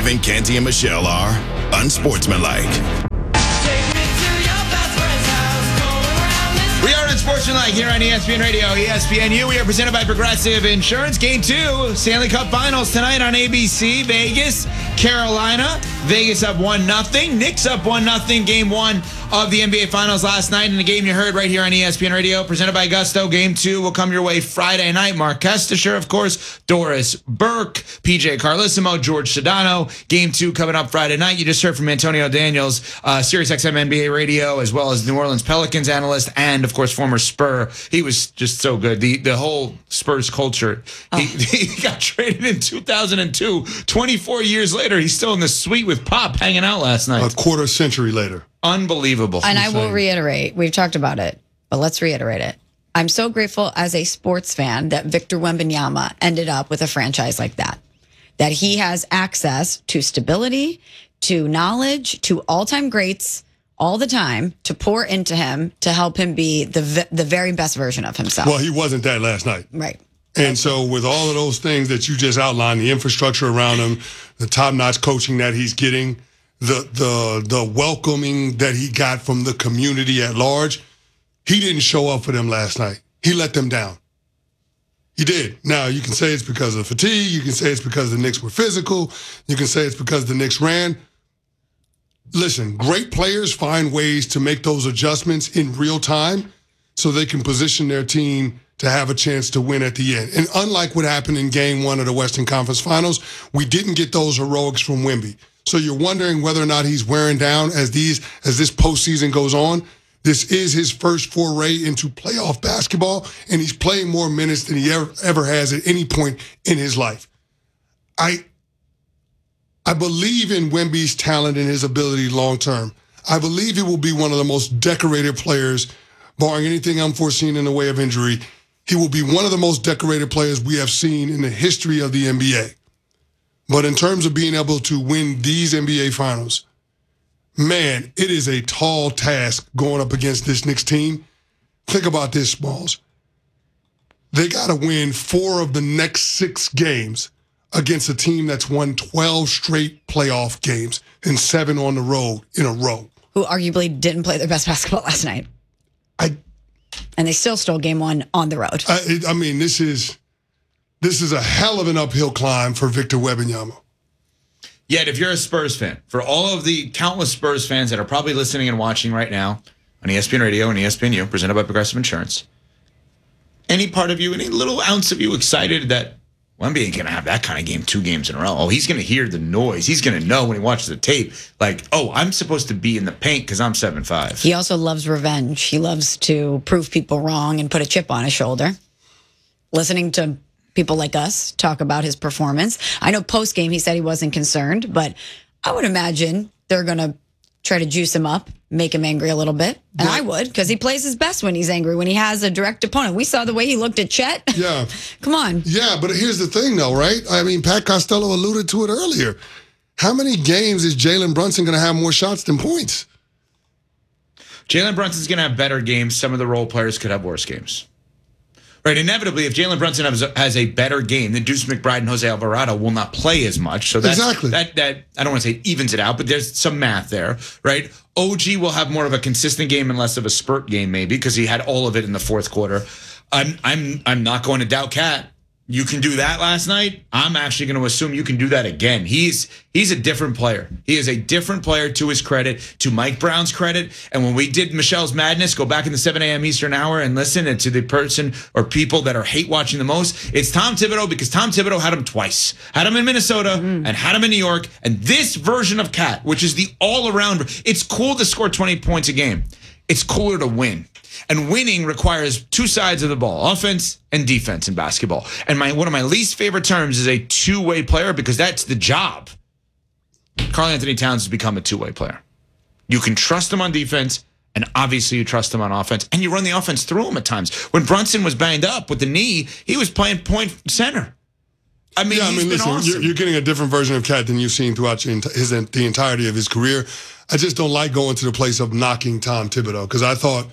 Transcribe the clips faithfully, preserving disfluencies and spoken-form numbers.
Kevin, Canty, and Michelle are unsportsmanlike. We are unsportsmanlike here on E S P N Radio, E S P N U. We are presented by Progressive Insurance. Game two, Stanley Cup Finals tonight on A B C. Vegas, Carolina. Vegas up one nothing. Knicks up one nothing. Game one of the N B A Finals last night. In the game you heard right here on E S P N Radio, presented by Gusto. Game two will come your way Friday night. Mark Kestisher, of course, Doris Burke, P J Carlissimo, George Sedano. Game two coming up Friday night. You just heard from Antonio Daniels, uh, SiriusXM N B A Radio, as well as New Orleans Pelicans analyst, and of course former Spur. He was just so good. The the whole Spurs culture. Oh. He, he got traded in two thousand two. twenty-four years later, he's still in the suite with Pop hanging out last night. A quarter century later. Unbelievable. And I will reiterate, we've talked about it, but let's reiterate it. I'm so grateful as a sports fan that Victor Wembanyama ended up with a franchise like that. That he has access to stability, to knowledge, to all-time greats all the time to pour into him to help him be the the very best version of himself. Well, he wasn't that last night. Right. And so with all of those things that you just outlined, the infrastructure around him, the top-notch coaching that he's getting, the the the welcoming that he got from the community at large, he didn't show up for them last night. He let them down. He did. Now, you can say it's because of fatigue. You can say it's because the Knicks were physical. You can say it's because the Knicks ran. Listen, great players find ways to make those adjustments in real time so they can position their team to have a chance to win at the end. And unlike what happened in game one of the Western Conference Finals, we didn't get those heroics from Wemby. So you're wondering whether or not he's wearing down as these as this postseason goes on. This is his first foray into playoff basketball, and he's playing more minutes than he ever, ever has at any point in his life. I I believe in Wemby's talent and his ability long term. I believe he will be one of the most decorated players, barring anything unforeseen in the way of injury. He will be one of the most decorated players we have seen in the history of the N B A. But in terms of being able to win these N B A finals, man, it is a tall task going up against this Knicks team. Think about this, Smalls. They got to win four of the next six games against a team that's won twelve straight playoff games and seven on the road in a row. Who arguably didn't play their best basketball last night. I, and they still stole game one on the road. I, I mean, this is this is a hell of an uphill climb for Victor Wembanyama. Yet, if you're a Spurs fan, for all of the countless Spurs fans that are probably listening and watching right now on E S P N Radio and E S P N U, presented by Progressive Insurance, any part of you, any little ounce of you excited that Wemby ain't going to have that kind of game two games in a row? Oh, he's going to hear the noise. He's going to know when he watches the tape, like, oh, I'm supposed to be in the paint because I'm seven five. He also loves revenge. He loves to prove people wrong and put a chip on his shoulder. Listening to people like us talk about his performance. I know post-game he said he wasn't concerned, but I would imagine they're going to try to juice him up, make him angry a little bit. And I would, because he plays his best when he's angry, when he has a direct opponent. We saw the way he looked at Chet. Yeah. Come on. Yeah, but here's the thing, though, right? I mean, Pat Costello alluded to it earlier. How many games is Jalen Brunson going to have more shots than points? Jalen Brunson's going to have better games. Some of the role players could have worse games. Right, inevitably, if Jalen Brunson has a, has a better game, then Deuce McBride and Jose Alvarado will not play as much. So that's, exactly. that that I don't want to say evens it out, but there's some math there, right? O G will have more of a consistent game and less of a spurt game, maybe, because he had all of it in the fourth quarter. I'm I'm I'm not going to doubt Cat. You can do that last night. I'm actually going to assume you can do that again. He's he's a different player. He is a different player, to his credit, to Mike Brown's credit. And when we did Michelle's Madness, go back in the seven a.m. Eastern hour and listen to the person or people that are hate watching the most. It's Tom Thibodeau, because Tom Thibodeau had him twice. Had him in Minnesota mm. and had him in New York. And this version of Cat, which is the all-around, it's cool to score twenty points a game. It's cooler to win. And winning requires two sides of the ball, offense and defense in basketball. And my one of my least favorite terms is a two-way player, because that's the job. Karl Anthony Towns has become a two-way player. You can trust him on defense, and obviously you trust him on offense, and you run the offense through him at times. When Brunson was banged up with the knee, he was playing point center. I mean, yeah, I he's mean, been listen, awesome. you're, you're getting a different version of Cat than you've seen throughout your, his, the entirety of his career. I just don't like going to the place of knocking Tom Thibodeau, because I thought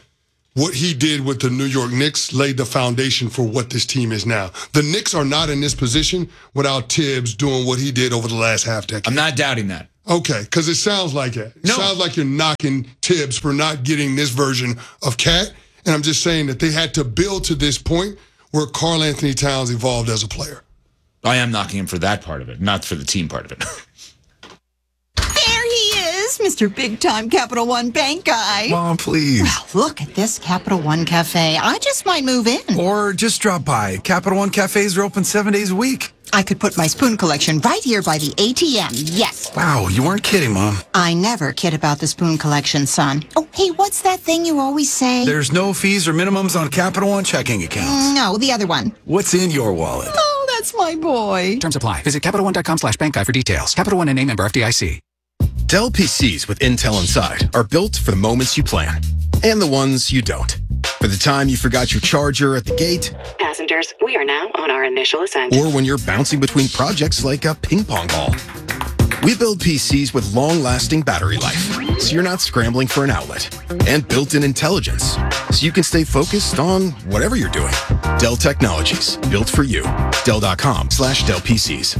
what he did with the New York Knicks laid the foundation for what this team is now. The Knicks are not in this position without Tibbs doing what he did over the last half decade. I'm not doubting that. Okay, because it sounds like it. It No. sounds like you're knocking Tibbs for not getting this version of Cat. And I'm just saying that they had to build to this point where Karl Anthony Towns evolved as a player. I am knocking him for that part of it, not for the team part of it. There he is, Mister Big Time Capital One Bank guy. Mom, please. Well, look at this Capital One Cafe. I just might move in. Or just drop by. Capital One cafes are open seven days a week. I could put my spoon collection right here by the A T M. Yes. Wow, you weren't kidding, Mom. I never kid about the spoon collection, son. Oh, hey, what's that thing you always say? There's no fees or minimums on Capital One checking accounts. No, the other one. What's in your wallet? Oh, that's my boy. Terms apply. Visit CapitalOne.com slash bank guide for details. Capital One and name member F D I C. Dell P Cs with Intel Inside are built for the moments you plan and the ones you don't. For the time you forgot your charger at the gate, Passengers, we are now on our initial ascent. or when you're bouncing between projects like a ping pong ball. We build P Cs with long-lasting battery life, so you're not scrambling for an outlet. And built-in intelligence, so you can stay focused on whatever you're doing. Dell Technologies, built for you. Dell.com slash Dell PCs.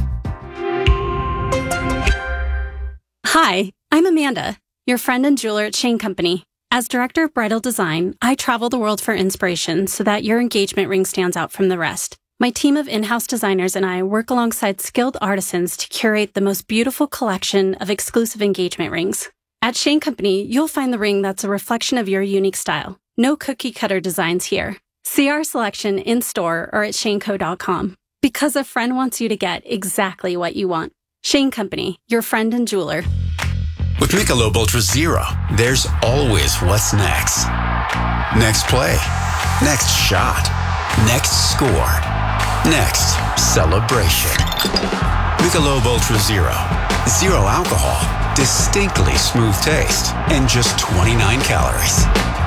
Hi, I'm Amanda, your friend and jeweler at Shane Company. As director of bridal design, I travel the world for inspiration so that your engagement ring stands out from the rest. My team of in-house designers and I work alongside skilled artisans to curate the most beautiful collection of exclusive engagement rings. At Shane Company, you'll find the ring that's a reflection of your unique style. No cookie-cutter designs here. See our selection in-store or at shane co dot com. Because a friend wants you to get exactly what you want. Shane Company, your friend and jeweler. With Michelob Ultra Zero, there's always what's next. Next play. Next shot. Next score. Next celebration. Michelob Ultra Zero. Zero alcohol. Distinctly smooth taste. And just twenty-nine calories.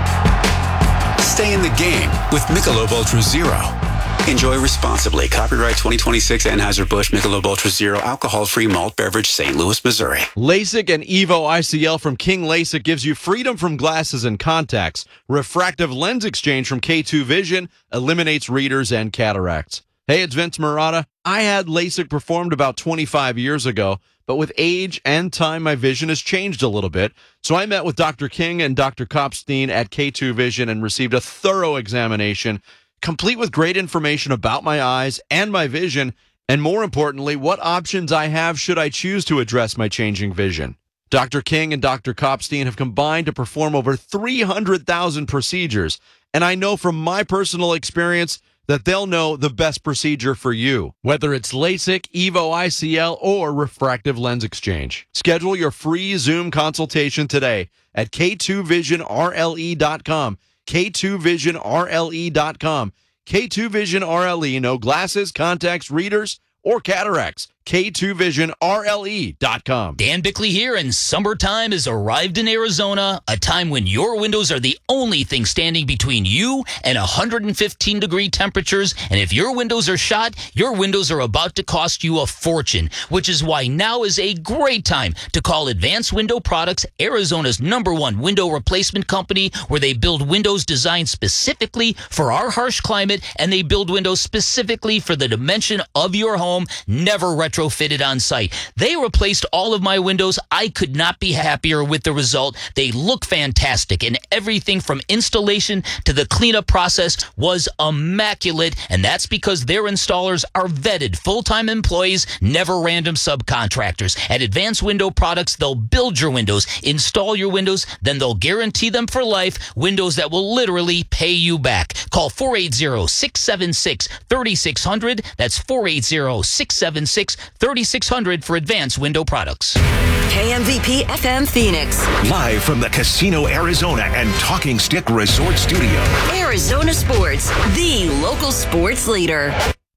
Stay in the game with Michelob Ultra Zero. Enjoy responsibly. Copyright twenty twenty-six Anheuser-Busch Michelob Ultra Zero alcohol-free malt beverage, Saint Louis, Missouri. LASIK and EVO I C L from King LASIK gives you freedom from glasses and contacts. Refractive lens exchange from K two Vision eliminates readers and cataracts. Hey, it's Vince Marotta. I had LASIK performed about twenty-five years ago, but with age and time, my vision has changed a little bit. So I met with Doctor King and Doctor Kopstein at K two Vision and received a thorough examination, complete with great information about my eyes and my vision, and more importantly, what options I have should I choose to address my changing vision. Doctor King and Doctor Kopstein have combined to perform over three hundred thousand procedures, and I know from my personal experience that they'll know the best procedure for you, whether it's LASIK, EVO I C L, or refractive lens exchange. Schedule your free Zoom consultation today at K two vision R L E dot com. K two vision R L E dot com. K two Vision R L E, no glasses, contacts, readers, or cataracts. K two Vision R L E dot com. Dan Bickley here, and summertime has arrived in Arizona, a time when your windows are the only thing standing between you and one hundred fifteen degree temperatures. And if your windows are shot, your windows are about to cost you a fortune, which is why now is a great time to call Advanced Window Products, Arizona's number one window replacement company, where they build windows designed specifically for our harsh climate, and they build windows specifically for the dimension of your home, never retrofitted on site. They replaced all of my windows. I could not be happier with the result. They look fantastic, and everything from installation to the cleanup process was immaculate, and that's because their installers are vetted full-time employees, never random subcontractors. At Advanced Window Products, they'll build your windows, install your windows, then they'll guarantee them for life, windows that will literally pay you back. Call four eight zero, six seven six, three six zero zero. That's four eight zero, six seven six, three six zero zero for Advanced Window Products. K M V P F M Phoenix. Live from the Casino Arizona and Talking Stick Resort Studio. Arizona Sports, the local sports leader.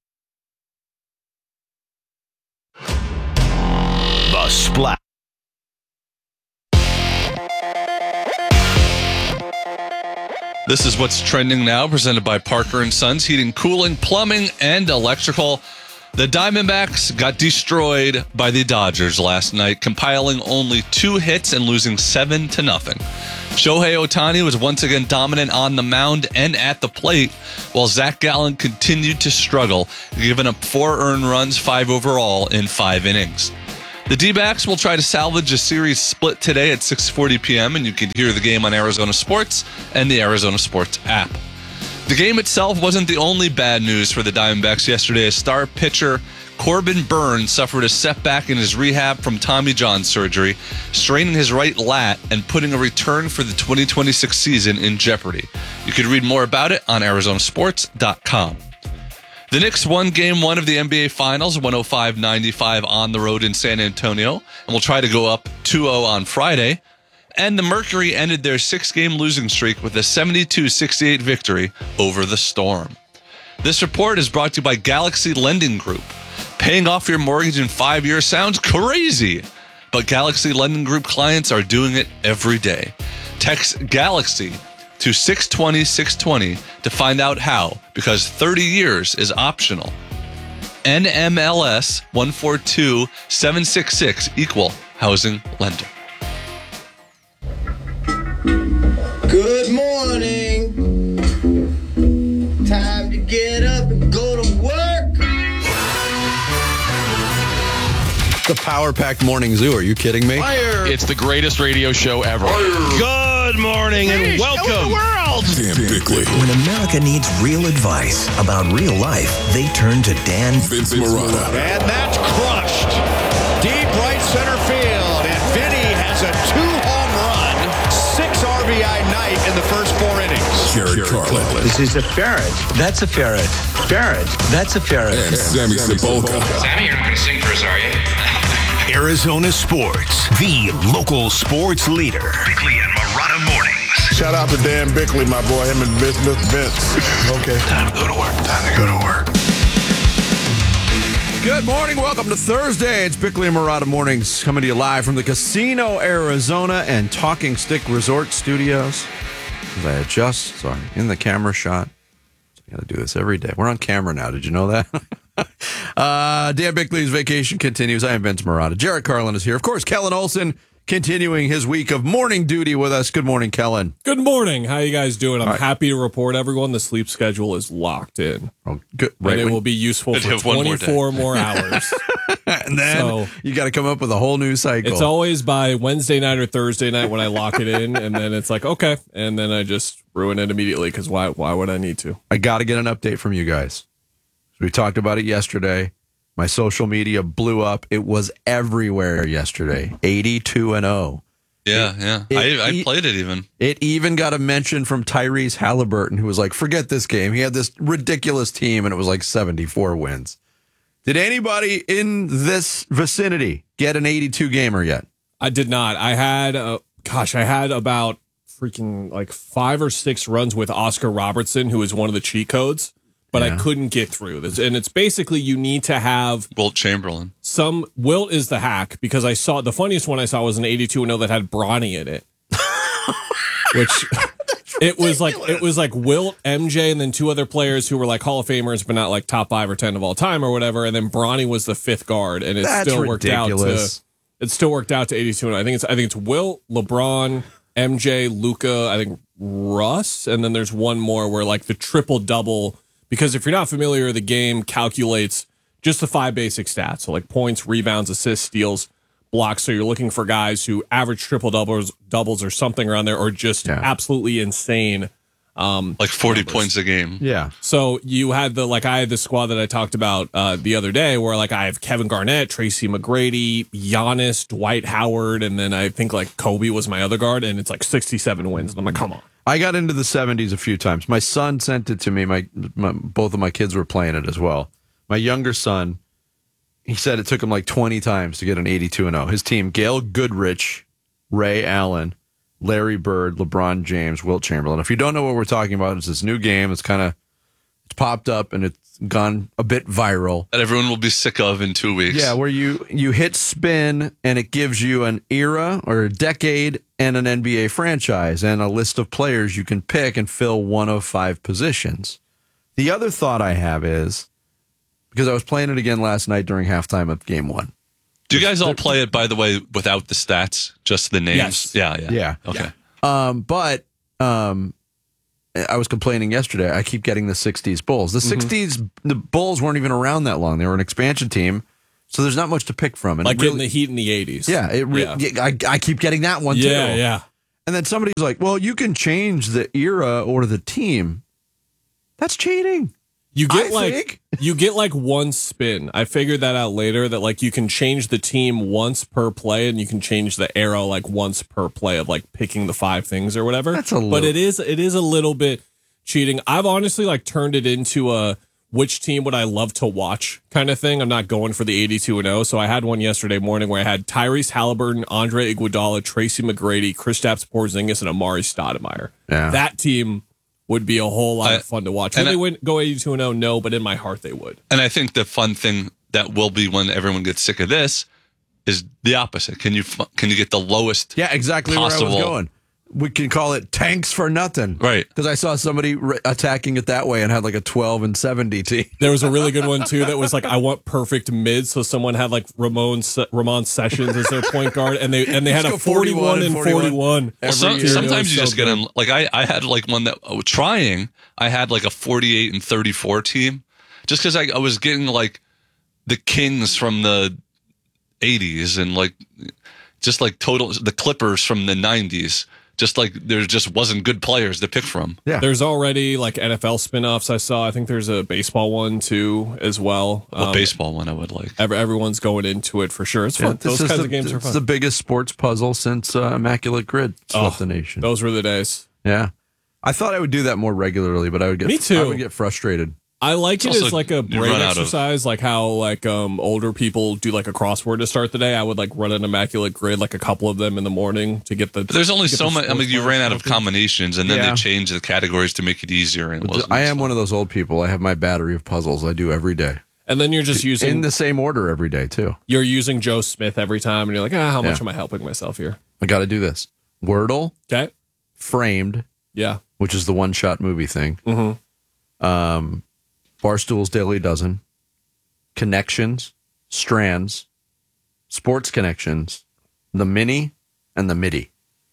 The Splash. This is what's trending now, presented by Parker and Sons Heating, Cooling, Plumbing, and Electrical. The Diamondbacks got destroyed by the Dodgers last night, compiling only two hits and losing seven to nothing. Shohei Ohtani was once again dominant on the mound and at the plate, while Zach Gallen continued to struggle, giving up four earned runs, five overall in five innings. The D-backs will try to salvage a series split today at six forty p.m., and you can hear the game on Arizona Sports and the Arizona Sports app. The game itself wasn't the only bad news for the Diamondbacks yesterday, as star pitcher Corbin Burns suffered a setback in his rehab from Tommy John surgery, straining his right lat and putting a return for the twenty twenty-six season in jeopardy. You can read more about it on Arizona Sports dot com. The Knicks won Game one of the N B A Finals, one oh five ninety-five on the road in San Antonio, and will try to go up two oh on Friday. And the Mercury ended their six-game losing streak with a seventy-two sixty-eight victory over the Storm. This report is brought to you by Galaxy Lending Group. Paying off your mortgage in five years sounds crazy, but Galaxy Lending Group clients are doing it every day. Text GALAXY to six twenty six twenty to find out how, because thirty years is optional. N M L S one four two seven six six, Equal Housing Lender. Good morning. Time to get up and go to work. The Power Packed Morning Zoo. Are you kidding me? Fire. It's the greatest radio show ever. Fire. Good morning and Hey, welcome. show the world. Dan Bickley. When America needs real advice about real life, they turn to Dan Vince Marotta. And that's crushed. Deep right center field. And Vinny has a two-home run, six R B I night in the first four innings. Jared Carlin. This is a ferret. That's a ferret. Ferret. That's a ferret. And Sammy Sepulka. Sammy, you're not going to sing for us, are you? Arizona Sports, the local sports leader. Bickley and Marotta Mornings. Shout out to Dan Bickley, my boy, him and Vince. Vince. Okay. Time to go to work. Time to go to work. Good morning. Welcome to Thursday. It's Bickley and Marotta Mornings coming to you live from the Casino Arizona and Talking Stick Resort Studios. As I adjust, sorry, in the camera shot. I got to do this every day. We're on camera now. Did you know that? uh, Dan Bickley's vacation continues. I am Vince Marotta. Jared Carlin is here. Of course, Kellen Olson continuing his week of morning duty with us. Good morning, Kellen. Good morning. How you guys doing? I'm right. happy to report, everyone, the sleep schedule is locked in. Oh, good. And Right. it when- will be useful Good, for have one more twenty-four day. more hours. and then So- you got to come up with a whole new cycle. It's always by Wednesday night or Thursday night when I lock it in, and then it's like, okay. And then I just ruin it immediately because why, why would I need to? I got to get an update from you guys. We talked about it yesterday. My social media blew up. It was everywhere yesterday. eighty-two and oh. Yeah, yeah. It- I, I it- played it even. It even got a mention from Tyrese Halliburton, who was like, forget this game. He had this ridiculous team, and it was like seventy-four wins. Did anybody in this vicinity get an eighty-two gamer yet? I did not. I had, uh, gosh, I had about freaking like five or six runs with Oscar Robertson, who is one of the cheat codes, but I Yeah. couldn't get through this. And it's basically you need to have Wilt Chamberlain. some. Wilt is the hack because I saw the funniest one I saw was an eighty-two and oh that had Bronny in it, which it was like it was like Wilt, M J, and then two other players who were like Hall of Famers, but not like top five or ten of all time or whatever. And then Bronny was the fifth guard, and it That's still worked out ridiculous. to. It still worked out to eighty-two, and I think it's I think it's Wilt, LeBron, M J, Luca, I think Russ, and then there's one more where like the triple double. Because if you're not familiar, the game calculates just the five basic stats, so like points, rebounds, assists, steals, blocks. So you're looking for guys who average triple doubles, doubles or something around there, or just Yeah. absolutely insane. Um, Like forty numbers. points a game. Yeah. So you had the like I had the squad that I talked about uh, the other day, where like I have Kevin Garnett, Tracy McGrady, Giannis, Dwight Howard, and then I think like Kobe was my other guard, and it's like sixty-seven wins. And I'm like, come on. I got into the seventies a few times. My son sent it to me. My, my both of my kids were playing it as well. My younger son, he said it took him like twenty times to get an eighty-two and oh. His team: Gail Goodrich, Ray Allen, Larry Bird, LeBron James, Wilt Chamberlain. If you don't know what we're talking about, it's this new game. It's kind of it's popped up and it's gone a bit viral. That everyone will be sick of in two weeks. Yeah, where you you hit spin and it gives you an era or a decade and an N B A franchise and a list of players you can pick and fill one of five positions. The other thought I have is, because I was playing it again last night during halftime of game one. Do you guys all play it, by the way, without the stats, just the names? Yes. Yeah, yeah. Yeah. Okay. Um, but um, I was complaining yesterday. I keep getting the sixties Bulls. The sixties, the Bulls weren't even around that long. They were an expansion team, so there's not much to pick from. And like it really, getting the Heat in the eighties. Yeah, it re- Yeah. I, I keep getting that one too. Yeah, yeah. And then somebody's like, well, you can change the era or the team. That's cheating. You get I like think. you get like one spin. I figured that out later that like you can change the team once per play and you can change the arrow like once per play of like picking the five things or whatever. That's a little, but it is it is a little bit cheating. I've honestly like turned it into a which team would I love to watch kind of thing. I'm not going for the eighty-two and oh. So I had one yesterday morning where I had Tyrese Halliburton, Andre Iguodala, Tracy McGrady, Kristaps Porzingis, and Amari Stoudemire. Yeah. That team would be a whole lot I- of fun to watch. Would and they I- wouldn't go eighty-two and oh? No, but in my heart they would. And I think the fun thing that will be when everyone gets sick of this is the opposite. Can you fu- can you get the lowest? Yeah, exactly possible, where I was going. We can call it tanks for nothing. Right. Because I saw somebody re- attacking it that way and had like a twelve and seventy team. There was a really good one too that was like I want perfect mids. So someone had like Ramon Se- Ramon Sessions as their point guard, and they and they had Let's a go forty-one and forty-one. Well, some, Every year. sometimes It you was just so get good. in. Like I, I had like one that oh, trying. I had like a forty-eight and thirty-four team, just because I, I was getting like the Kings from the eighties and like just like total the Clippers from the nineties. Just like there just wasn't good players to pick from. Yeah. There's already like N F L spinoffs I saw. I think there's a baseball one too as well. A baseball one I would like. Every, everyone's going into it for sure. It's Yeah, fun. this Those is kinds the, of games are it's fun. the biggest sports puzzle since uh, Immaculate Grid swept Oh, the nation. Those were the days. Yeah. I thought I would do that more regularly, but I would get Me too. I would get frustrated. I like it It's as also- like a you brain run out of- exercise, like how like um older people do like a crossword to start the day. I would like run an Immaculate Grid, like a couple of them in the morning to get the. But there's only to get so the much. I mean, sports you ran out of knowledge. combinations, and then Yeah. they changed the categories to make it easier. And it wasn't I am one of those old people. I have my battery of puzzles I do every day. And then you're just using In the same order every day, too. you're using Joe Smith every time, and you're like, ah, how much Yeah. am I helping myself here? I got to do this. Wordle, Okay, Framed, yeah, which is the one-shot movie thing. mm-hmm. Um, Barstool's Daily Dozen, Connections, Strands, Sports Connections, the Mini, and the MIDI.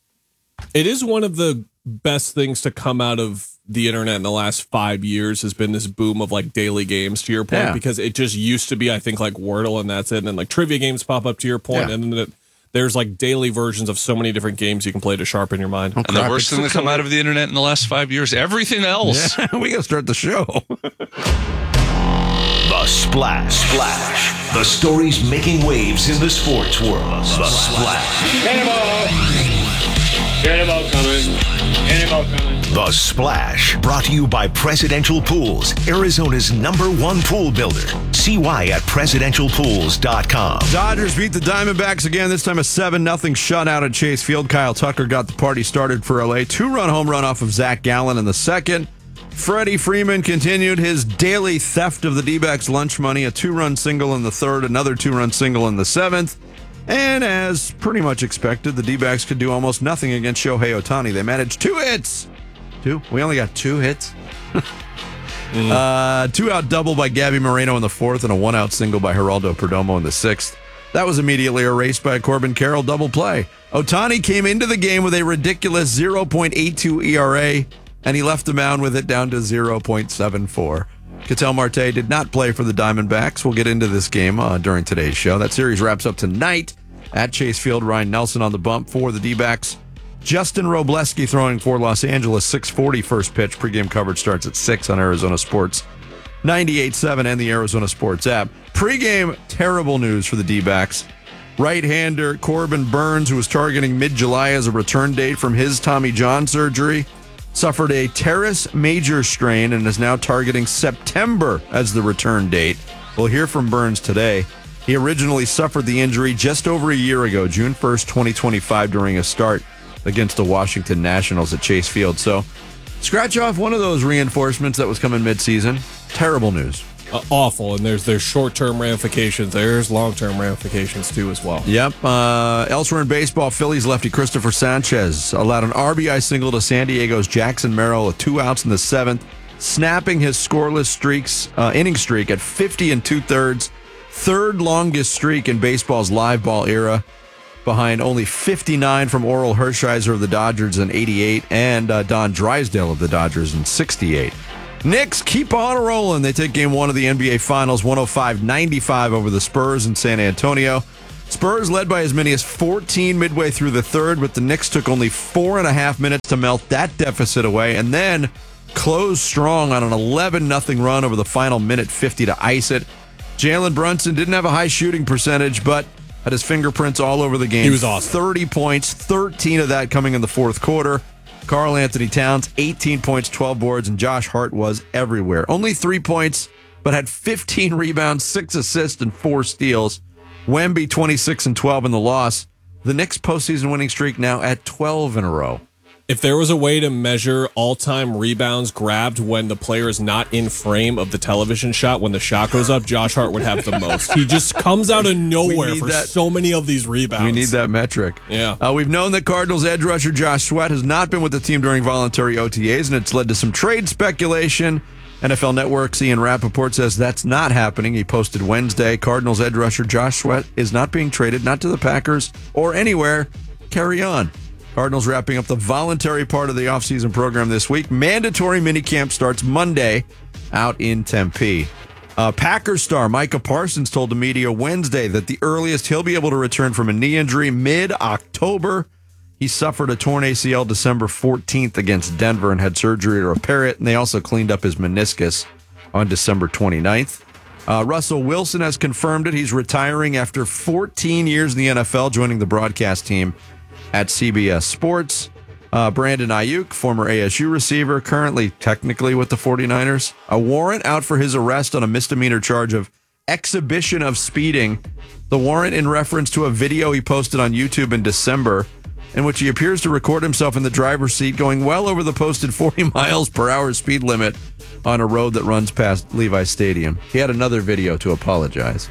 It is one of the best things to come out of the internet in the last five years has been this boom of like daily games, to your point, Yeah. because it just used to be, I think, like Wordle and that's it. And then like trivia games pop up, to your point, Yeah. and then it, there's like daily versions of so many different games you can play to sharpen your mind. And the worst thing to come out of the internet in the last five years, everything else. Yeah, we got to start the show. The Splash. Splash. The stories making waves in the sports world. The Splash. Cannonball! Cannonball coming. Cannonball coming. The Splash. Brought to you by Presidential Pools, Arizona's number one pool builder. See why at presidential pools dot com. Dodgers beat the Diamondbacks again, this time a seven nothing shutout at Chase Field. Kyle Tucker got the party started for L A. Two-run home run off of Zach Gallen in the second. Freddie Freeman continued his daily theft of the D-backs lunch money, a two-run single in the third, another two-run single in the seventh. And as pretty much expected, the D-backs could do almost nothing against Shohei Ohtani. They managed two hits. Two? We only got two hits? mm. uh, two-out double by Gabby Moreno in the fourth and a one-out single by Geraldo Perdomo in the sixth. That was immediately erased by a Corbin Carroll double play. Ohtani came into the game with a ridiculous zero point eight two E R A, and he left the mound with it down to zero point seven four. Ketel Marte did not play for the Diamondbacks. We'll get into this game uh, during today's show. That series wraps up tonight at Chase Field. Ryan Nelson on the bump for the D-backs. Justin Robleski throwing for Los Angeles. six forty first pitch. Pregame coverage starts at six on Arizona Sports ninety-eight point seven and the Arizona Sports app. Pregame, terrible news for the D-backs. Right-hander Corbin Burns, who was targeting mid-July as a return date from his Tommy John surgery, suffered a teres major strain and is now targeting September as the return date. We'll hear from Burns today. He originally suffered the injury just over a year ago, June first, twenty twenty-five, during a start against the Washington Nationals at Chase Field. So, scratch off one of those reinforcements that was coming midseason. Terrible news. Uh, awful, and there's there's short-term ramifications. There's long-term ramifications too as well. Yep. Uh, elsewhere in baseball, Phillies lefty Christopher Sanchez allowed an R B I single to San Diego's Jackson Merrill with two outs in the seventh snapping his scoreless streaks uh, inning streak at fifty and two-thirds, third longest streak in baseball's live ball era, behind only fifty-nine from Oral Hershiser of the Dodgers in eighty-eight and uh, Don Drysdale of the Dodgers in sixty-eight. Knicks keep on rolling. They take game one of the N B A Finals, one oh five ninety-five over the Spurs in San Antonio. Spurs led by as many as fourteen midway through the third, but the Knicks took only four and a half minutes to melt that deficit away and then closed strong on an eleven nothing run over the final minute fifty to ice it. Jalen Brunson didn't have a high shooting percentage, but had his fingerprints all over the game. He was awesome. thirty points, thirteen of that coming in the fourth quarter. Karl Anthony Towns, eighteen points, twelve boards, and Josh Hart was everywhere. Only three points, but had fifteen rebounds, six assists, and four steals. Wemby, twenty-six and twelve in the loss. The Knicks' postseason winning streak now at twelve in a row. If there was a way to measure all-time rebounds grabbed when the player is not in frame of the television shot, when the shot goes up, Josh Hart would have the most. He just comes out of nowhere for that. so many of these rebounds. We need that metric. Yeah. Uh, we've known that Cardinals edge rusher Josh Sweat has not been with the team during voluntary O T As, and it's led to some trade speculation. N F L Network's Ian Rappaport says that's not happening. He posted Wednesday, Cardinals edge rusher Josh Sweat is not being traded, not to the Packers or anywhere. Carry on. Cardinals wrapping up the voluntary part of the offseason program this week. Mandatory minicamp starts Monday out in Tempe. Uh, Packers star Micah Parsons told the media Wednesday that the earliest he'll be able to return from a knee injury mid-October. He suffered a torn A C L December fourteenth against Denver and had surgery to repair it, and they also cleaned up his meniscus on December twenty-ninth. Uh, Russell Wilson has confirmed it. He's retiring after fourteen years in the N F L, joining the broadcast team at C B S Sports. Uh, Brandon Ayuk, former A S U receiver, currently technically with the 49ers. A warrant out for his arrest on a misdemeanor charge of exhibition of speeding. The warrant in reference to a video he posted on YouTube in December, in which he appears to record himself in the driver's seat going well over the posted forty miles per hour speed limit on a road that runs past Levi Stadium. He had another video to apologize.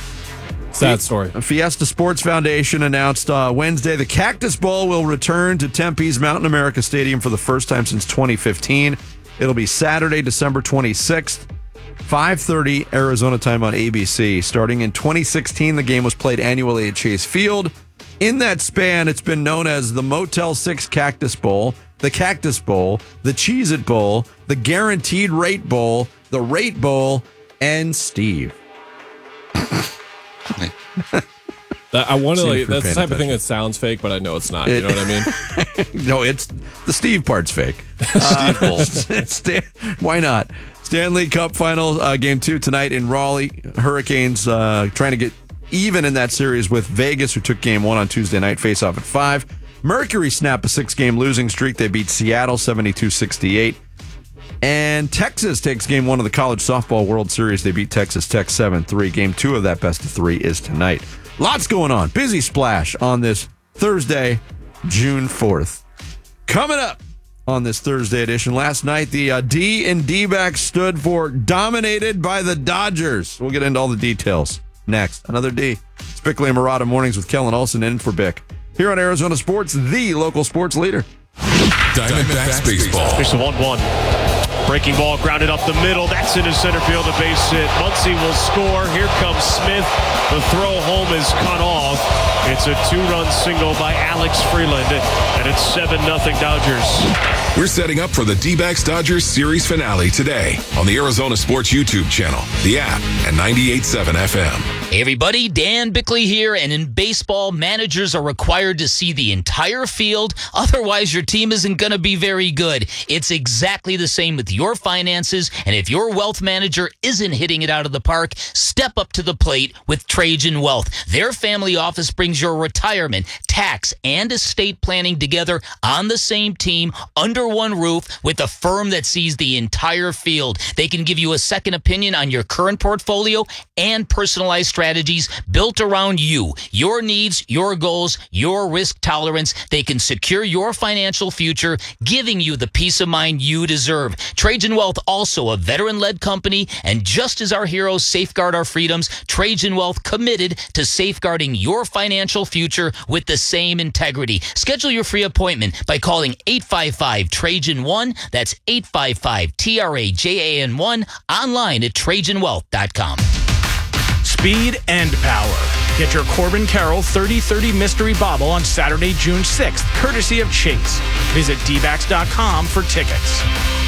Sad story. Fiesta Sports Foundation announced uh, Wednesday the Cactus Bowl will return to Tempe's Mountain America Stadium for the first time since twenty fifteen. It'll be Saturday, December twenty-sixth, five thirty Arizona time on A B C. Starting in twenty sixteen, the game was played annually at Chase Field. In that span, it's been known as the Motel six Cactus Bowl, the Cactus Bowl, the Cheez-It Bowl, the Guaranteed Rate Bowl, the Rate Bowl, and Steve. That, I want to Steve like for that's the paying type of thing attention. that sounds fake, but I know it's not. You It- know what I mean? No, it's the Steve part's fake. Uh, Steve Bowl. Stan, why not? Stanley Cup final uh, game two tonight in Raleigh. Hurricanes uh, trying to get even in that series with Vegas, who took game one on Tuesday night, face off at five. Mercury snapped a six-game losing streak. They beat Seattle seventy-two sixty-eight. And Texas takes game one of the College Softball World Series. They beat Texas Tech seven three. Game two of that best of three is tonight. Lots going on. Busy splash on this Thursday, June fourth. Coming up on this Thursday edition, last night the uh, D and D-backs stood for dominated by the Dodgers. We'll get into all the details next. Another D. It's Bickley and Murata mornings with Kellen Olson in for Bick. Here on Arizona Sports, the local sports leader. Diamondbacks baseball. Here's the one one. Breaking ball grounded up the middle. That's into center field. A base hit. Muncy will score. Here comes Smith. The throw home is cut off. It's a two-run single by Alex Freeland, and it's seven nothing Dodgers. We're setting up for the D-backs Dodgers series finale today on the Arizona Sports YouTube channel, the app, and ninety-eight point seven F M. Hey everybody, Dan Bickley here, and in baseball, managers are required to see the entire field, otherwise your team isn't going to be very good. It's exactly the same with your finances, and if your wealth manager isn't hitting it out of the park, step up to the plate with Trajan Wealth. Their family office brings your retirement, tax, and estate planning together on the same team, under one roof, with a firm that sees the entire field. They can give you a second opinion on your current portfolio and personalized strategies built around you, your needs, your goals, your risk tolerance. They can secure your financial future, giving you the peace of mind you deserve. Trajan Wealth, also a veteran-led company, and just as our heroes safeguard our freedoms, Trajan Wealth committed to safeguarding your financial future with the same integrity. Schedule your free appointment by calling eight five five Trajan one. That's eight five five T R A J A N one, online at Trajan Wealth dot com. Speed and power. Get your Corbin Carroll thirty thirty Mystery Bobble on Saturday, June sixth, courtesy of Chase. Visit D backs dot com for tickets.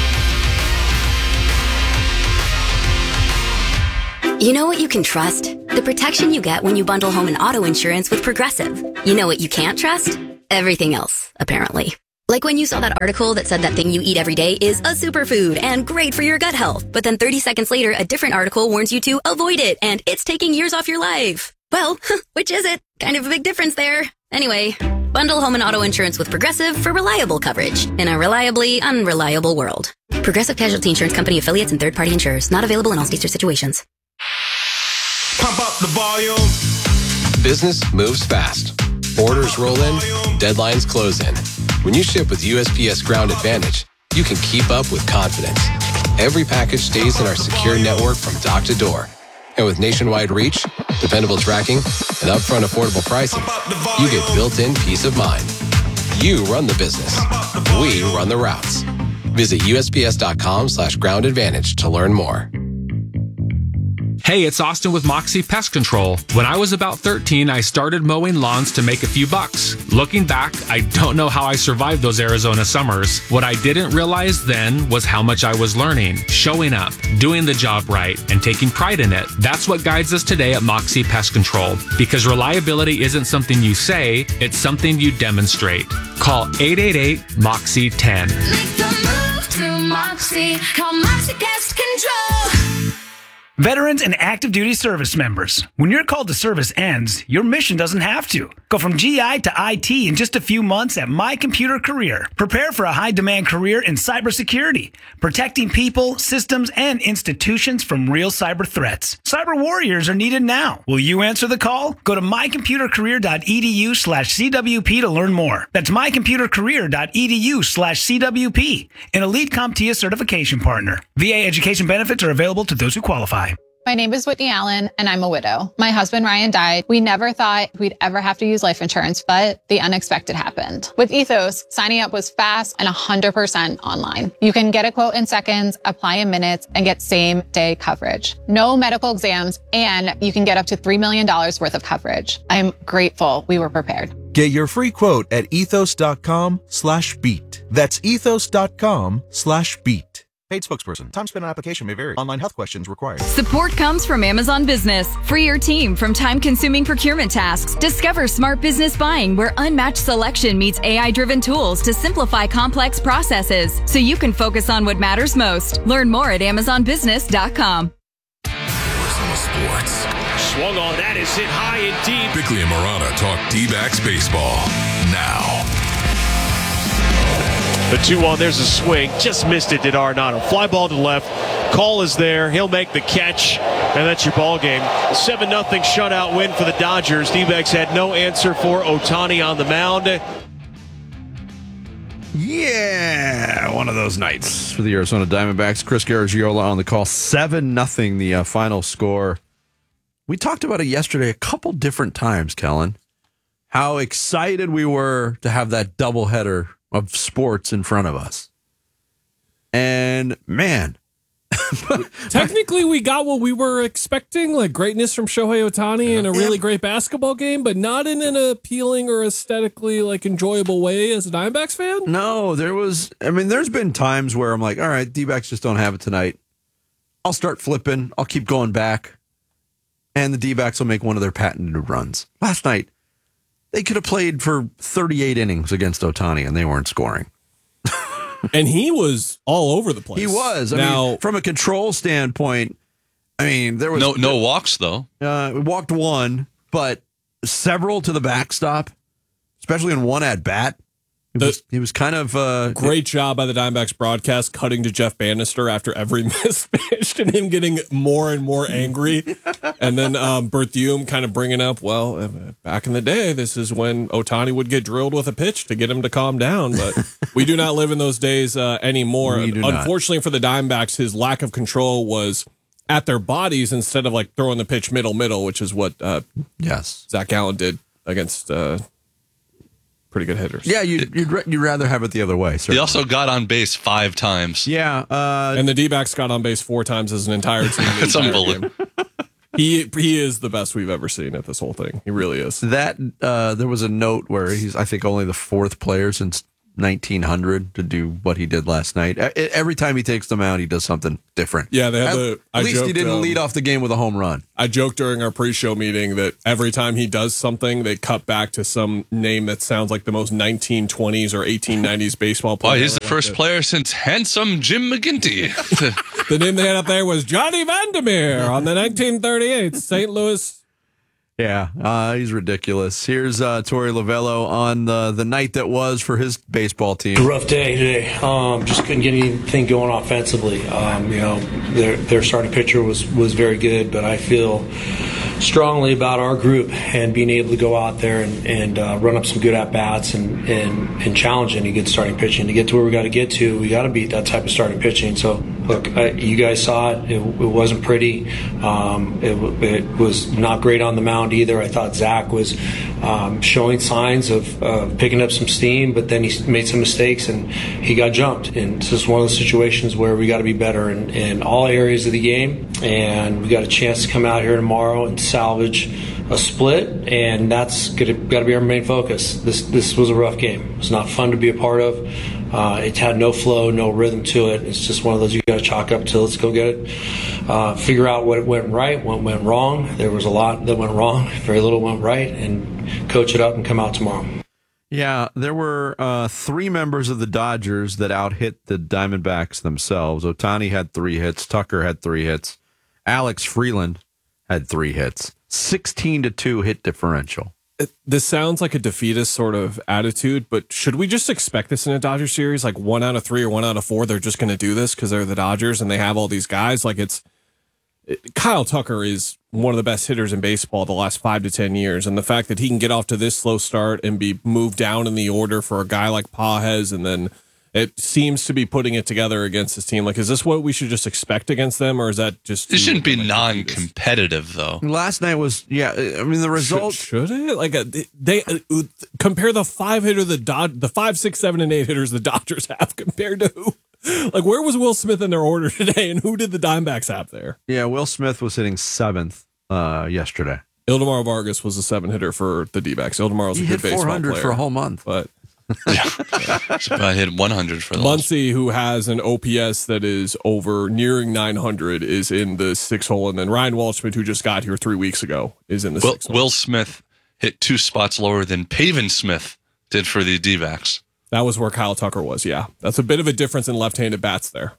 You know what you can trust? The protection you get when you bundle home and auto insurance with Progressive. You know what you can't trust? Everything else, apparently. Like when you saw that article that said that thing you eat every day is a superfood and great for your gut health. But then thirty seconds later, a different article warns you to avoid it and it's taking years off your life. Well, which is it? Kind of a big difference there. Anyway, bundle home and auto insurance with Progressive for reliable coverage in a reliably unreliable world. Progressive Casualty Insurance Company affiliates and third-party insurers. Not available in all states or situations. Pump up the volume. Business moves fast. Orders roll in, deadlines close in. When you ship with U S P S Ground Advantage, you can keep up with confidence. Every package stays in our secure network from dock to door. And with nationwide reach, dependable tracking, and upfront affordable pricing, you get built-in peace of mind. You run the business. We run the routes. Visit U S P S dot com slash ground advantage to learn more. Hey, it's Austin with Moxie Pest Control. When I was about thirteen, I started mowing lawns to make a few bucks. Looking back, I don't know how I survived those Arizona summers. What I didn't realize then was how much I was learning, showing up, doing the job right, and taking pride in it. That's what guides us today at Moxie Pest Control. Because reliability isn't something you say, it's something you demonstrate. Call eight eight eight, M O X I E, ten. Make the move to Moxie. Call Moxie Pest Control. Veterans and active duty service members, when your call to service ends, your mission doesn't have to. Go from G I to I T in just a few months at My Computer Career. Prepare for a high-demand career in cybersecurity, protecting people, systems, and institutions from real cyber threats. Cyber warriors are needed now. Will you answer the call? Go to my computer career dot e d u slash c w p to learn more. That's my computer career dot e d u slash c w p, an elite CompTIA certification partner. V A education benefits are available to those who qualify. My name is Whitney Allen, and I'm a widow. My husband, Ryan, died. We never thought we'd ever have to use life insurance, but the unexpected happened. With Ethos, signing up was fast and one hundred percent online. You can get a quote in seconds, apply in minutes, and get same-day coverage. No medical exams, and you can get up to three million dollars worth of coverage. I'm grateful we were prepared. Get your free quote at ethos dot com slash beat. That's ethos dot com slash beat. Paid spokesperson. Time spent on application may vary. Online health questions required. Support comes from Amazon Business. Free your team from time-consuming procurement tasks. Discover smart business buying where unmatched selection meets A I-driven tools to simplify complex processes so you can focus on what matters most. Learn more at amazon business dot com. Sports. Swung on, that is hit high and deep. Bickley and Marana talk D-backs baseball now. The two one, there's a swing. Just missed it, did Arenado. Fly ball to left. Call is there. He'll make the catch, and that's your ball game. seven nothing shutout win for the Dodgers. D-backs had no answer for Ohtani on the mound. Yeah, one of those nights for the Arizona Diamondbacks. Chris Garagiola on the call. seven nothing the uh, final score. We talked about it yesterday a couple different times, Kellen. How excited we were to have that doubleheader of sports in front of us. And man, technically we got what we were expecting, like greatness from Shohei Ohtani and a really great basketball game, but not in an appealing or aesthetically like enjoyable way as a Diamondbacks fan. No, there was, I mean, there's been times where I'm like, all right, D-backs just don't have it tonight. I'll start flipping. I'll keep going back. And the D-backs will make one of their patented runs. Last night, they could have played for thirty-eight innings against Ohtani, and they weren't scoring. And he was all over the place. He was. I now, mean, from a control standpoint, I mean, there was no no walks though. Uh, walked one, but several to the backstop, especially in one at bat. He was, he was kind of uh, great job by the Diamondbacks broadcast cutting to Jeff Bannister after every miss pitched and him getting more and more angry. And then um, Berthiaume kind of bringing up, well, back in the day, this is when Ohtani would get drilled with a pitch to get him to calm down. But we do not live in those days uh, anymore. Unfortunately not. For the Diamondbacks, his lack of control was at their bodies instead of like throwing the pitch middle middle, which is what uh, yes Zach Gallen did against uh, pretty good hitters. Yeah, you'd, you'd, you'd rather have it the other way. Certainly. He also got on base five times. Yeah. Uh, and the D-backs got on base four times as an entire team. It's unbelievable. He he is the best we've ever seen at this whole thing. He really is. That uh, there was a note where he's, I think, only the fourth player since nineteen hundred to do what he did last night. Every time he takes them out, he does something different. Yeah, they have at, the. At I least joked, he didn't um, lead off the game with a home run. I joked during our pre-show meeting that every time he does something, they cut back to some name that sounds like the most nineteen twenties or eighteen nineties baseball player. Oh, he's the first player since handsome Jim McGinty. The name they had up there was Johnny Vandermeer on the nineteen thirty-eight Saint Louis. Yeah, uh, he's ridiculous. Here's uh, Torey Lovullo on the, the night that was for his baseball team. Rough day today. Um, just couldn't get anything going offensively. Um, you know, their their starting pitcher was was very good, but I feel strongly about our group and being able to go out there and, and uh, run up some good at bats and, and and challenge any good starting pitching to get to where we got to get to. We got to beat that type of starting pitching. So look, I, you guys saw it. It, it wasn't pretty. Um, it, it was not great on the mound either. I thought Zach was um, showing signs of uh, picking up some steam, but then he made some mistakes and he got jumped. And it's just one of those situations where we got to be better in, in all areas of the game. And we got a chance to come out here tomorrow and salvage a split, and that's got to be our main focus. This this was a rough game. It was not fun to be a part of. Uh, it had no flow, no rhythm to it. It's just one of those you got to chalk up to. Let's go get it. Uh, figure out what went right, what went wrong. There was a lot that went wrong. Very little went right, and coach it up and come out tomorrow. Yeah, there were uh, three members of the Dodgers that out-hit the Diamondbacks themselves. Ohtani had three hits. Tucker had three hits. Alex Freeland had three hits. sixteen to two hit differential. This sounds like a defeatist sort of attitude, but should we just expect this in a Dodger series? Like one out of three or one out of four, they're just going to do this because they're the Dodgers and they have all these guys. Like it's it, Kyle Tucker is one of the best hitters in baseball the last five to ten years, and the fact that he can get off to this slow start and be moved down in the order for a guy like Pages, and then it seems to be putting it together against his team. Like, is this what we should just expect against them, or is that just... It shouldn't be non-competitive, though. Last night was, yeah, I mean, the result... Should, should it? Like, a, they uh, compare the five hitter, the Dod, the five, six, seven, and eight hitters the Dodgers have compared to who? Like, where was Will Smith in their order today, and who did the Diamondbacks have there? Yeah, Will Smith was hitting seventh uh, yesterday. Ildemaro Vargas was a seven hitter for the D-backs. Ildemar's a good baseball player. He hit four hundred for a whole month. But... yeah. So I hit one hundred for the Muncy, who has an O P S that is over nearing nine hundred, is in the six hole, and then Ryan Waldschmidt, who just got here three weeks ago, is in the Will, six hole. Will Smith hit two spots lower than Pavin Smith did for the D-backs. That was where Kyle Tucker was. Yeah, that's a bit of a difference in left-handed bats there.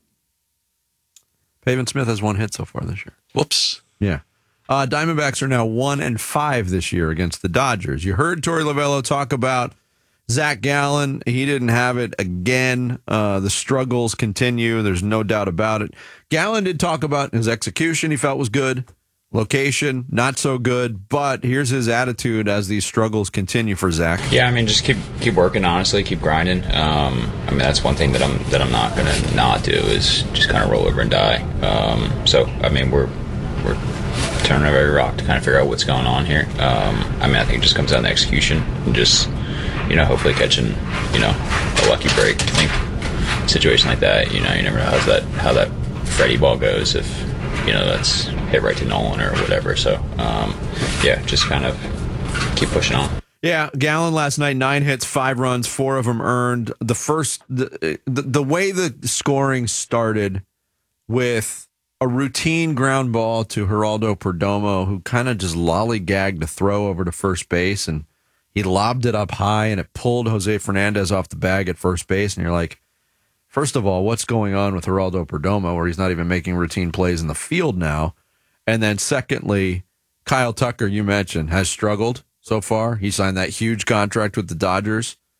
Pavin Smith has one hit so far this year. Whoops. Yeah. Uh, Diamondbacks are now one and five this year against the Dodgers. You heard Torey Lovullo talk about Zach Gallen. He didn't have it again. Uh, the struggles continue. There's no doubt about it. Gallen did talk about his execution. He felt was good. Location, not so good. But here's his attitude as these struggles continue for Zach. Yeah, I mean, just keep keep working. Honestly, keep grinding. Um, I mean, that's one thing that I'm that I'm not gonna not do is just kind of roll over and die. Um, so I mean, we're we're turning over every rock to kind of figure out what's going on here. Um, I mean, I think it just comes down to execution and just, you know, hopefully catching, you know, a lucky break. I think a situation like that, you know, you never know how that how that Freddie ball goes if, you know, that's hit right to Nolan or whatever. So, um, yeah, just kind of keep pushing on. Yeah, Gallen last night, nine hits, five runs, four of them earned. The first, the the, the way the scoring started with a routine ground ball to Geraldo Perdomo, who kind of just lollygagged a throw over to first base, and he lobbed it up high, and it pulled Jose Fernandez off the bag at first base. And you're like, first of all, what's going on with Geraldo Perdomo, where he's not even making routine plays in the field now? And then secondly, Kyle Tucker, you mentioned, has struggled so far. He signed that huge contract with the Dodgers.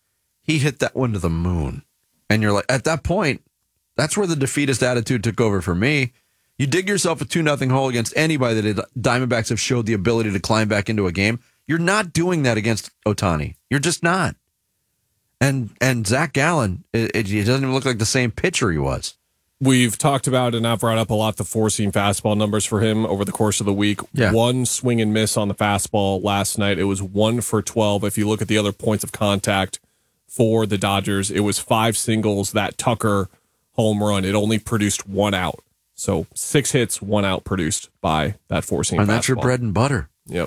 he hit that one to the moon. And you're like, at that point, that's where the defeatist attitude took over for me. You dig yourself a two nothing hole against anybody that the Diamondbacks have showed the ability to climb back into a game. You're not doing that against Ohtani. You're just not. And and Zach Gallen, it, it, it doesn't even look like the same pitcher he was. We've talked about and I've brought up a lot the four-seam fastball numbers for him over the course of the week. Yeah. One swing and miss on the fastball last night. It was one for twelve. If you look at the other points of contact for the Dodgers, it was five singles. That Tucker home run, it only produced one out. So six hits, one out produced by that four-seam fastball. And that's your bread and butter. Yep.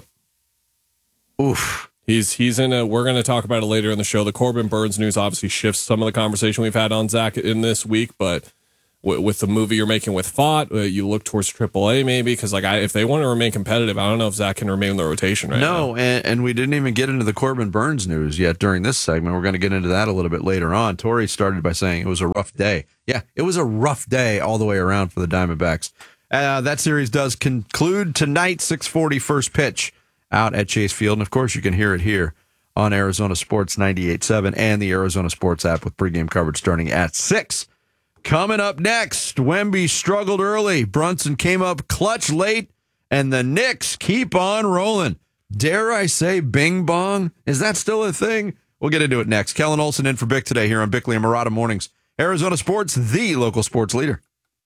Oof. He's he's in a. We're going to talk about it later in the show. The Corbin Burns news obviously shifts some of the conversation we've had on Zach in this week, but w- with the movie you're making with Fott, uh, you look towards triple A maybe because like I, if they want to remain competitive, I don't know if Zach can remain in the rotation right no, now. No, and, and we didn't even get into the Corbin Burns news yet during this segment. We're going to get into that a little bit later on. Torrey started by saying it was a rough day. Yeah, it was a rough day all the way around for the Diamondbacks. Uh, that series does conclude tonight, six forty first pitch out at Chase Field. And, of course, you can hear it here on Arizona Sports ninety-eight point seven and the Arizona Sports app with pregame coverage starting at six. Coming up next, Wemby struggled early. Brunson came up clutch late, and the Knicks keep on rolling. Dare I say bing bong? Is that still a thing? We'll get into it next. Kellen Olson in for Bick today here on Bickley and Murata Mornings. Arizona Sports, the local sports leader.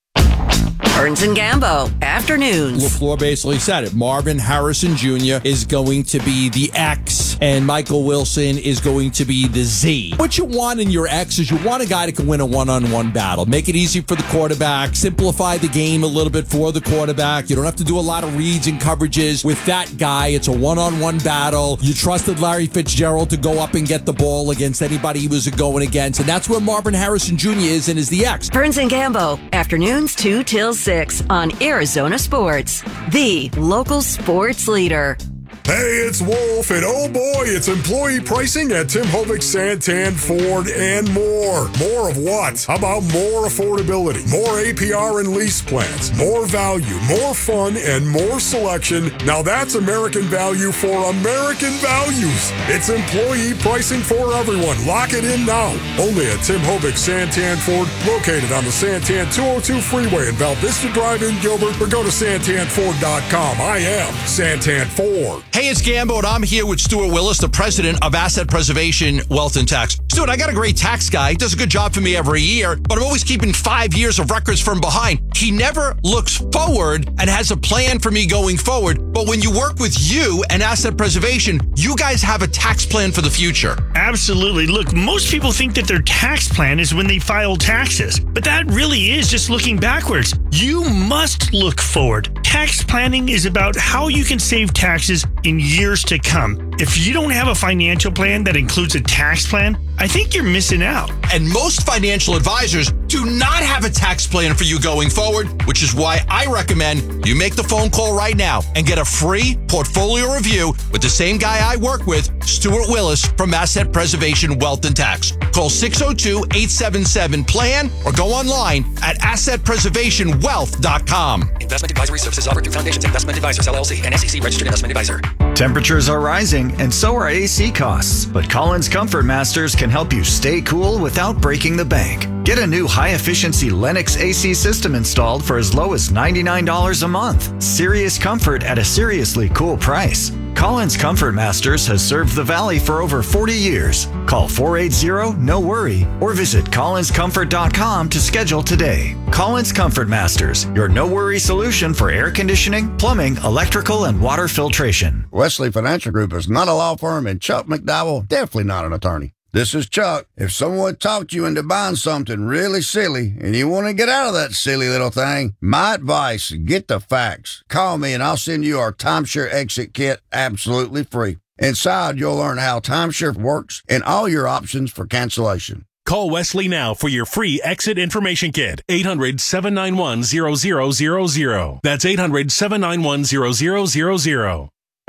Burns and Gambo, afternoons. LaFleur basically said it. Marvin Harrison Junior is going to be the X, and Michael Wilson is going to be the Z. What you want in your X is you want a guy that can win a one-on-one battle. Make it easy for the quarterback. Simplify the game a little bit for the quarterback. You don't have to do a lot of reads and coverages with that guy. It's a one-on-one battle. You trusted Larry Fitzgerald to go up and get the ball against anybody he was going against, and that's where Marvin Harrison Junior is and is the X. Burns and Gambo, afternoons two till six on Arizona Sports, the local sports leader. Hey, it's Wolf, and oh boy, it's employee pricing at Tim Hovick, Santan, Ford, and more. More of what? How about more affordability, more A P R and lease plans, more value, more fun, and more selection? Now that's American value for American values. It's employee pricing for everyone. Lock it in now. Only at Tim Hovick, Santan, Ford, located on the Santan two oh two freeway in Val Vista Drive in Gilbert, or go to santan ford dot com. I am Santan Ford. Hey, it's Gambo, and I'm here with Stuart Willis, the president of Asset Preservation Wealth and Tax. Stuart, I got a great tax guy. He does a good job for me every year, but I'm always keeping five years of records from behind. He never looks forward and has a plan for me going forward. But when you work with you and Asset Preservation, you guys have a tax plan for the future. Absolutely. Look, most people think that their tax plan is when they file taxes, but that really is just looking backwards. You must look forward. Tax planning is about how you can save taxes in years to come. If you don't have a financial plan that includes a tax plan, I think you're missing out. And most financial advisors do not have a tax plan for you going forward, which is why I recommend you make the phone call right now and get a free portfolio review with the same guy I work with, Stuart Willis from Asset Preservation Wealth and Tax. Call six oh two, eight seven seven, P L A N or go online at asset preservation wealth dot com. Investment advisory services offered through Foundations Investment Advisors, L L C, an S E C registered investment advisor. Temperatures are rising, and so are A C costs. But Collins Comfort Masters can help you stay cool without breaking the bank. Get a new high-efficiency Lennox A C system installed for as low as ninety-nine dollars a month. Serious comfort at a seriously cool price. Collins Comfort Masters has served the Valley for over forty years. Call four eight zero, no worry, or visit collins comfort dot com to schedule today. Collins Comfort Masters, your no-worry solution for air conditioning, plumbing, electrical, and water filtration. Wesley Financial Group is not a law firm, and Chuck McDowell, definitely not an attorney. This is Chuck. If someone talked you into buying something really silly and you want to get out of that silly little thing, my advice, get the facts. Call me and I'll send you our timeshare exit kit absolutely free. Inside, you'll learn how timeshare works and all your options for cancellation. Call Wesley now for your free exit information kit. eight hundred, seven nine one, zero zero zero zero. That's eight hundred, seven nine one, zero zero zero zero.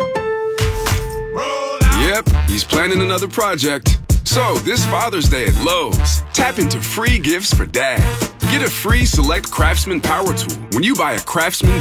Yep, he's planning another project. So, this Father's Day at Lowe's, tap into free gifts for dad. Get a free Select Craftsman Power Tool when you buy a Craftsman